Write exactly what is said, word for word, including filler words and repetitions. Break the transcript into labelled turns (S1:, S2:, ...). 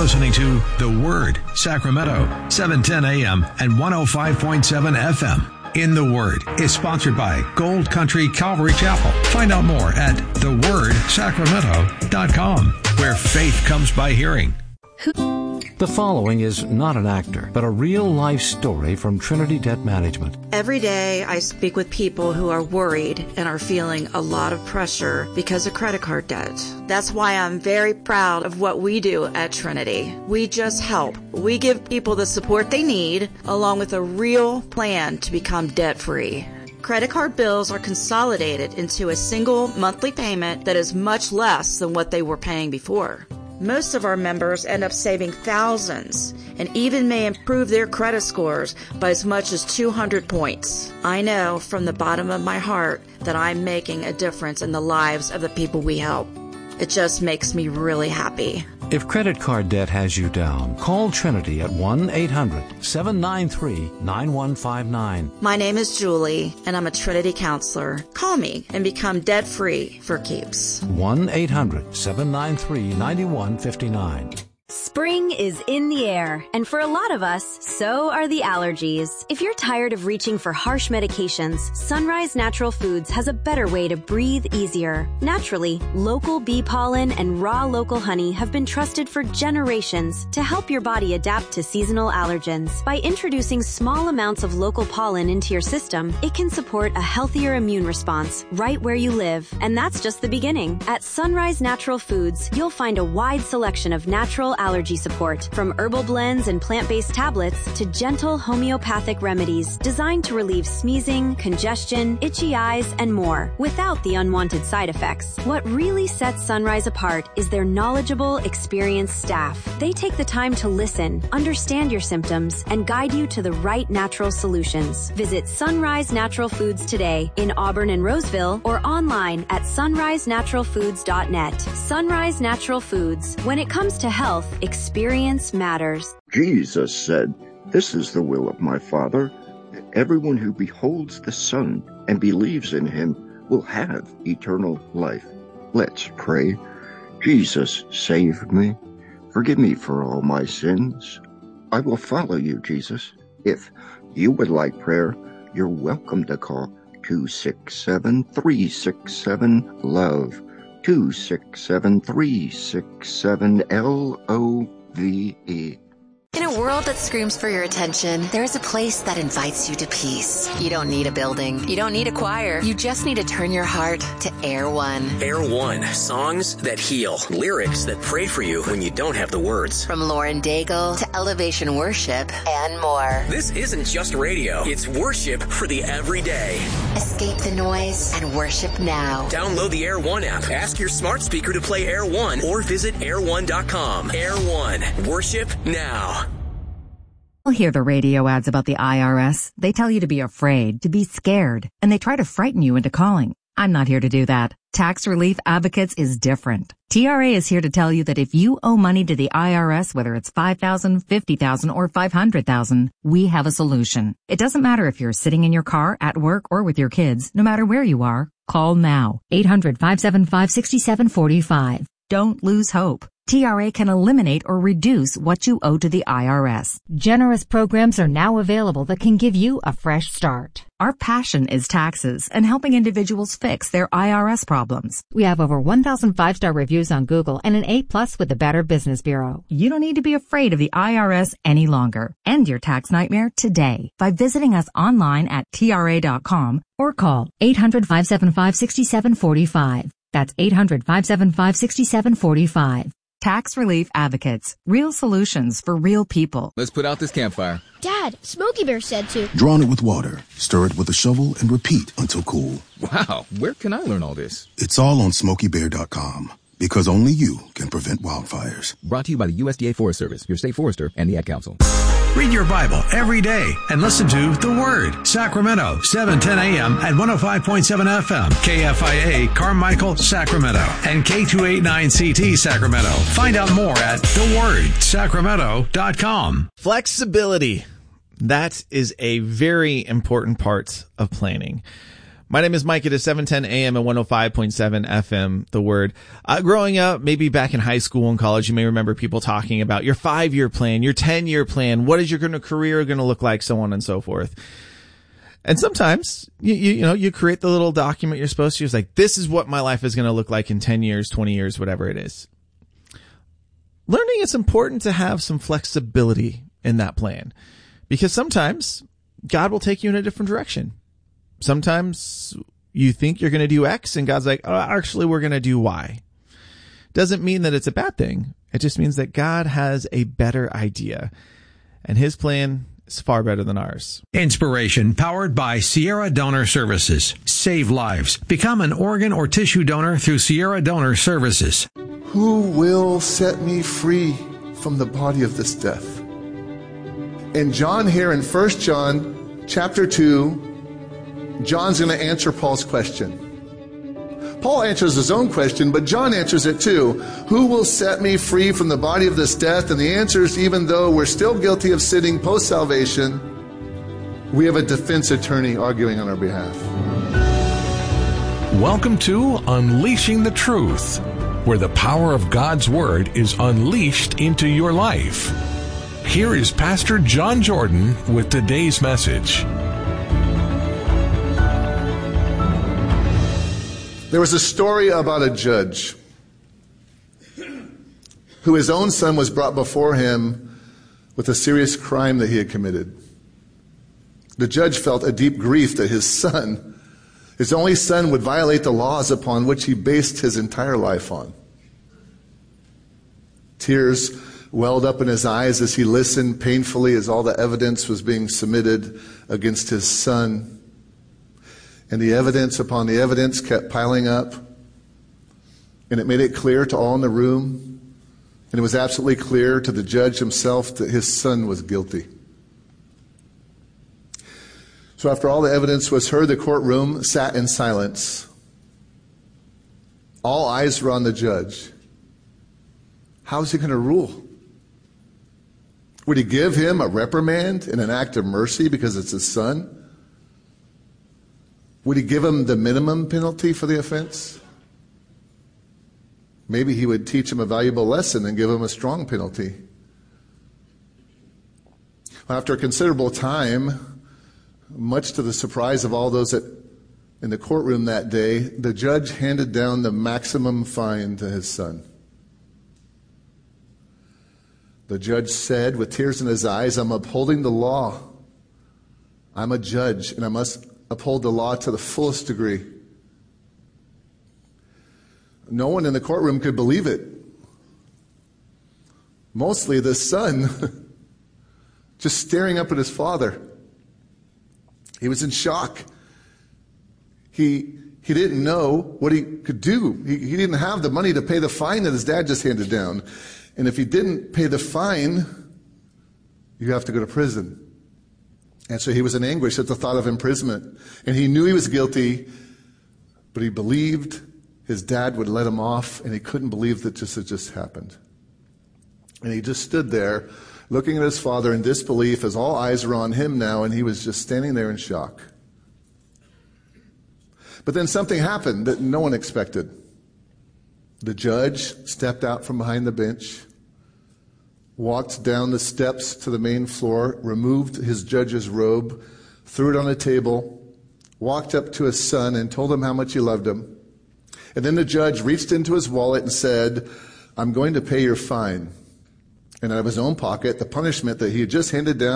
S1: listening to The Word, Sacramento, seven ten a.m. and one oh five point seven F M. In the Word is sponsored by Gold Country Calvary Chapel. Find out more at the word sacramento dot com, where faith comes by hearing.
S2: The following is not an actor, but a real-life story from Trinity Debt Management.
S3: Every day I speak with people who are worried and are feeling a lot of pressure because of credit card debt. That's why I'm very proud of what we do at Trinity. We just help. We give people the support they need, along with a real plan to become debt-free. Credit card bills are consolidated into a single monthly payment that is much less than what they were paying before. Most of our members end up saving thousands and even may improve their credit scores by as much as two hundred points. I know from the bottom of my heart that I'm making a difference in the lives of the people we help. It just makes me really happy.
S2: If credit card debt has you down, call Trinity at one eight hundred seven nine three nine one five nine.
S3: My name is Julie, and I'm a Trinity counselor. Call me and become debt-free for keeps.
S2: one eight hundred seven nine three nine one five nine.
S4: Spring is in the air, and for a lot of us, so are the allergies. If you're tired of reaching for harsh medications, Sunrise Natural Foods has a better way to breathe easier. Naturally, local bee pollen and raw local honey have been trusted for generations to help your body adapt to seasonal allergens. By introducing small amounts of local pollen into your system, it can support a healthier immune response right where you live. And that's just the beginning. At Sunrise Natural Foods, you'll find a wide selection of natural allergy support, from herbal blends and plant-based tablets to gentle homeopathic remedies designed to relieve sneezing, congestion, itchy eyes, and more without the unwanted side effects. What really sets Sunrise apart is their knowledgeable, experienced staff. They take the time to listen, understand your symptoms, and guide you to the right natural solutions. Visit Sunrise Natural Foods today in Auburn and Roseville, or online at sunrise natural foods dot net. Sunrise Natural Foods. When it comes to health, experience matters.
S5: Jesus said, "This is the will of my Father, that everyone who beholds the Son and believes in him will have eternal life." Let's pray. Jesus, save me. Forgive me for all my sins. I will follow you, Jesus. If you would like prayer, you're welcome to call two six seven, three six seven, LOVE. two six seven, three six seven, L O V E.
S6: In a world that screams for your attention, there is a place that invites you to peace. You don't need a building. You don't need a choir. You just need to turn your heart to Air One.
S7: Air One. Songs that heal. Lyrics that pray for you when you don't have the words.
S6: From Lauren Daigle to Elevation Worship and more.
S7: This isn't just radio. It's worship for the everyday.
S6: Escape the noise and worship now.
S7: Download the Air One app. Ask your smart speaker to play Air One or visit air one dot com. Air One. Worship now.
S8: You'll hear the radio ads about the I R S. They tell you to be afraid, to be scared, and they try to frighten you into calling. I'm not here to do that. Tax Relief Advocates is different. T R A is here to tell you that if you owe money to the I R S, whether it's five thousand dollars, fifty thousand dollars, or five hundred thousand dollars, we have a solution. It doesn't matter if you're sitting in your car, at work, or with your kids. No matter where you are, call now. eight hundred, five seven five, six seven four five. Don't lose hope. T R A can eliminate or reduce what you owe to the I R S.
S9: Generous programs are now available that can give you a fresh start.
S8: Our passion is taxes and helping individuals fix their I R S problems.
S9: We have over one thousand five-star reviews on Google and an A plus with the Better Business Bureau.
S8: You don't need to be afraid of the I R S any longer. End your tax nightmare today by visiting us online at T R A dot com or call eight hundred, five seven five, six seven four five. That's eight hundred, five seven five, six seven four five. Tax Relief Advocates. Real solutions for real people.
S10: Let's put out this campfire.
S11: Dad, Smokey Bear said to.
S12: Drown it with water. Stir it with a shovel and repeat until cool.
S10: Wow, where can I learn all this?
S12: It's all on smokey bear dot com. Because only you can prevent wildfires.
S10: Brought to you by the U S D A Forest Service, your state forester, and the Ad Council.
S1: Read your Bible every day and listen to The Word, Sacramento, seven ten a.m. and one oh five point seven F M, K F I A, Carmichael, Sacramento, and K two eighty-nine C T, Sacramento. Find out more at the word sacramento dot com.
S13: Flexibility. That is a very important part of planning. My name is Mike. It is seven ten a.m. and one oh five point seven F M, The Word. Uh, growing up, maybe back in high school and college, you may remember people talking about your five-year plan, your ten-year plan, what is your career going to look like, so on and so forth. And sometimes, you, you, you know, you create the little document you're supposed to use, like, this is what my life is going to look like in ten years, twenty years, whatever it is. Learning it's important to have some flexibility in that plan, because sometimes God will take you in a different direction. Sometimes you think you're going to do X and God's like, oh, actually, we're going to do Y. Doesn't mean that it's a bad thing. It just means that God has a better idea, and his plan is far better than ours.
S1: Inspiration powered by Sierra Donor Services. Save lives. Become an organ or tissue donor through Sierra Donor Services.
S14: Who will set me free from the body of this death? And John here in First John chapter two, John's going to answer Paul's question. Paul answers his own question, but John answers it too. Who will set me free from the body of this death? And the answer is, even though we're still guilty of sinning post-salvation, we have a defense attorney arguing on our behalf.
S15: Welcome to Unleashing the Truth, where the power of God's Word is unleashed into your life. Here is Pastor John Jordan with today's message.
S14: There was a story about a judge who his own son was brought before him with a serious crime that he had committed. The judge felt a deep grief that his son, his only son, would violate the laws upon which he based his entire life on. Tears welled up in his eyes as he listened painfully as all the evidence was being submitted against his son. And the evidence upon the evidence kept piling up. And it made it clear to all in the room. And it was absolutely clear to the judge himself that his son was guilty. So after all the evidence was heard, the courtroom sat in silence. All eyes were on the judge. How is he going to rule? Would he give him a reprimand and an act of mercy because it's his son? Would he give him the minimum penalty for the offense? Maybe he would teach him a valuable lesson and give him a strong penalty. After a considerable time, much to the surprise of all those that in the courtroom that day, the judge handed down the maximum fine to his son. The judge said, with tears in his eyes, I'm upholding the law. I'm a judge, and I must uphold the law to the fullest degree. No one in the courtroom could believe it. Mostly the son, just staring up at his father. He was in shock. He he didn't know what he could do. He, he didn't have the money to pay the fine that his dad just handed down. And if he didn't pay the fine, you have to go to prison. And so he was in anguish at the thought of imprisonment. And he knew he was guilty, but he believed his dad would let him off, and he couldn't believe that this had just happened. And he just stood there, looking at his father in disbelief as all eyes were on him now, and he was just standing there in shock. But then something happened that no one expected. The judge stepped out from behind the bench, walked down the steps to the main floor, removed his judge's robe, threw it on a table, walked up to his son and told him how much he loved him. And then the judge reached into his wallet and said, I'm going to pay your fine. And out of his own pocket, the punishment that he had just handed down